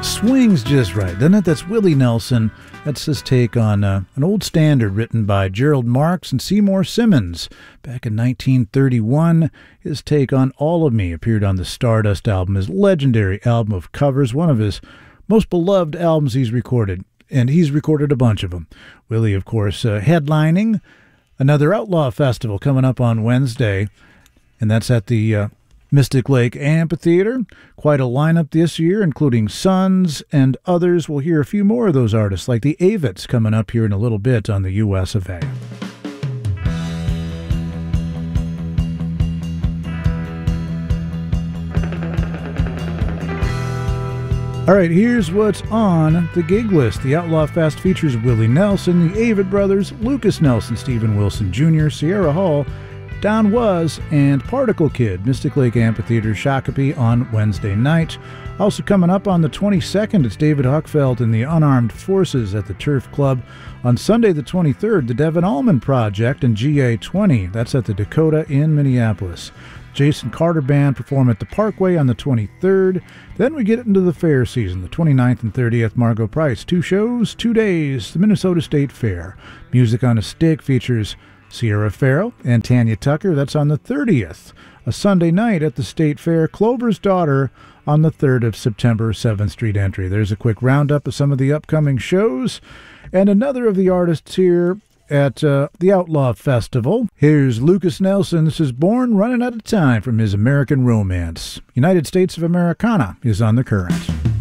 Swings just right, doesn't it? That's Willie Nelson. That's his take on an old standard written by Gerald Marks and Seymour Simmons. Back in 1931, his take on All of Me appeared on the Stardust album, his legendary album of covers, one of his most beloved albums he's recorded, and he's recorded a bunch of them. Willie, of course, headlining another Outlaw Festival coming up on Wednesday, and that's at the Mystic Lake Amphitheater. Quite a lineup this year, including Sons and others. We'll hear a few more of those artists, like the Avets, coming up here in a little bit on the US of A. All right, here's what's on the gig list. The Outlaw Fest features Willie Nelson, the Avett Brothers, Lucas Nelson, Stephen Wilson Jr., Sierra Hall, Don Was, and Particle Kid. Mystic Lake Amphitheater, Shakopee on Wednesday night. Also coming up on the 22nd, it's David Huckfeld and the Unarmed Forces at the Turf Club. On Sunday the 23rd, the Devin Allman Project and GA20. That's at the Dakota in Minneapolis. Jason Carter Band perform at the Parkway on the 23rd. Then we get into the fair season, the 29th and 30th, Margot Price. 2 shows, 2 days, the Minnesota State Fair. Music on a Stick features Sierra Farrell and Tanya Tucker. That's on the 30th. A Sunday night at the State Fair, Clover's Daughter on the 3rd of September, 7th Street entry. There's a quick roundup of some of the upcoming shows. And another of the artists here at the Outlaw Festival. Here's Lucas Nelson. This is Born Running Out of Time from his American Romance. United States of Americana is on the Current.